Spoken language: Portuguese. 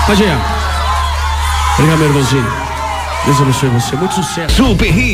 Pode ir. Obrigado, meu irmãozinho. Deus abençoe você. Muito sucesso. Super Hits.